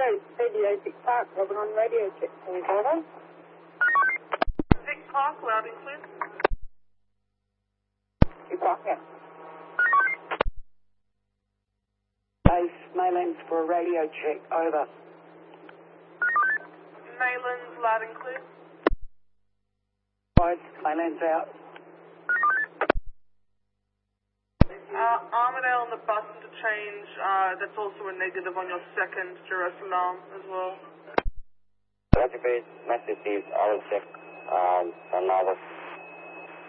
Hello, Radio Vic Park, Robin on radio check. Can you over? Vic Park, loud and clear. Vic Park, yeah. Base Maylands for a radio check, over. Maylands, loud and clear. Right, Maylands out. Armadale on the bus interchange, that's also a negative on your second duress alarm as well. Roger, base, message received, I will check another